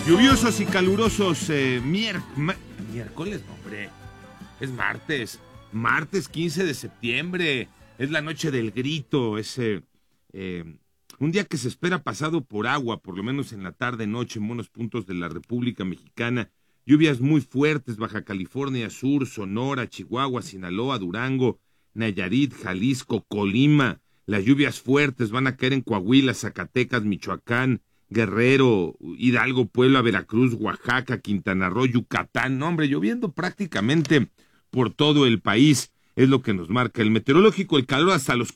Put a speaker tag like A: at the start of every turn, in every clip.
A: Lluviosos y calurosos miércoles, no, hombre, es martes, martes 15 de septiembre, es la noche del grito, es un día que se espera pasado por agua, por lo menos en la tarde-noche en buenos puntos de la República Mexicana, lluvias muy fuertes, Baja California Sur, Sonora, Chihuahua, Sinaloa, Durango, Nayarit, Jalisco, Colima, las lluvias fuertes van a caer en Coahuila, Zacatecas, Michoacán, Guerrero, Hidalgo, Puebla, Veracruz, Oaxaca, Quintana Roo, Yucatán, no, hombre, lloviendo prácticamente por todo el país, es lo que nos marca el meteorológico, el calor hasta los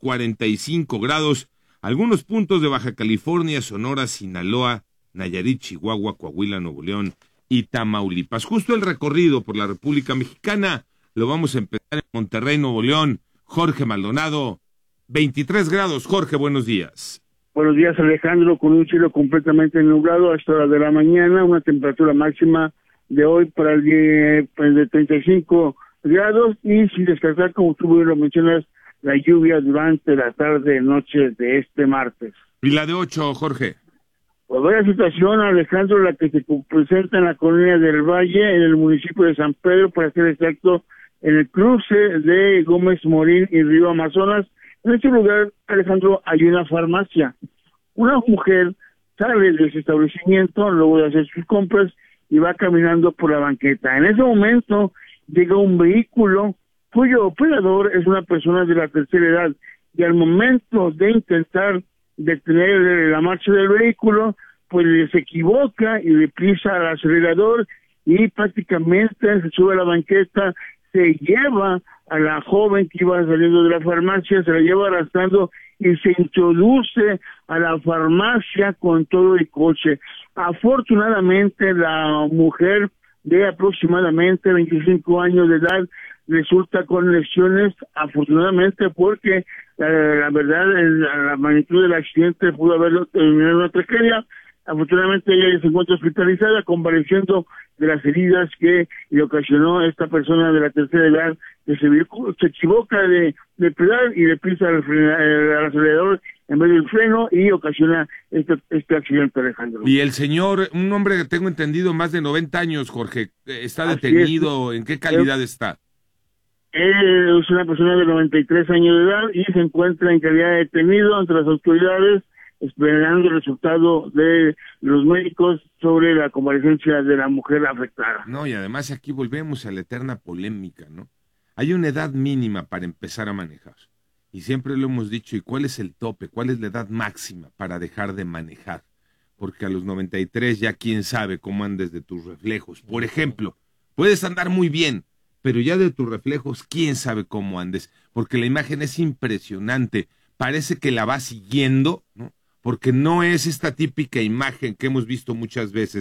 A: 45 grados, algunos puntos de Baja California, Sonora, Sinaloa, Nayarit, Chihuahua, Coahuila, Nuevo León y Tamaulipas. Justo el recorrido por la República Mexicana lo vamos a empezar en Monterrey, Nuevo León. Jorge Maldonado, 23 grados. Jorge, buenos días.
B: Buenos días, Alejandro, con un cielo completamente nublado a esta hora de la mañana, una temperatura máxima de hoy para el día de 35 grados y sin descartar, como tú lo mencionas, la lluvia durante la tarde-noche de este martes.
A: ¿Y la de 8, Jorge?
B: Pues vaya situación, Alejandro, la que se presenta en la colonia del Valle, en el municipio de San Pedro, para ser exacto, en el cruce de Gómez Morín y Río Amazonas. En este lugar, Alejandro, hay una farmacia. Una mujer sale de ese establecimiento luego de hacer sus compras y va caminando por la banqueta. En ese momento llega un vehículo cuyo operador es una persona de la tercera edad y al momento de intentar detener la marcha del vehículo, pues se equivoca y le pisa al acelerador y prácticamente se sube a la banqueta, se lleva a la joven que iba saliendo de la farmacia, se la lleva arrastrando y se introduce a la farmacia con todo el coche. Afortunadamente, la mujer de aproximadamente 25 años de edad resulta con lesiones, afortunadamente, porque la verdad, la magnitud del accidente pudo haberlo terminado en una tragedia. Afortunadamente ella se encuentra hospitalizada, convaleciendo de las heridas que le ocasionó esta persona de la tercera edad, que se equivoca de pedal y le pisa al acelerador en vez del freno y ocasiona este accidente, Alejandro.
A: Y el señor, un hombre que tengo entendido más de 90 años, Jorge, ¿está detenido? ¿En qué calidad está?
B: Es una persona de 93 años de edad y se encuentra en calidad de detenido ante las autoridades, esperando el resultado de los médicos sobre la convalecencia de la mujer afectada.
A: No, y además aquí volvemos a la eterna polémica, ¿no? Hay una edad mínima para empezar a manejar. Y siempre lo hemos dicho, ¿y cuál es el tope? ¿Cuál es la edad máxima para dejar de manejar? Porque a los 93 ya quién sabe cómo andes de tus reflejos. Por ejemplo, puedes andar muy bien, pero ya de tus reflejos, quién sabe cómo andes. Porque la imagen es impresionante. Parece que la vas siguiendo, ¿no? Porque no es esta típica imagen que hemos visto muchas veces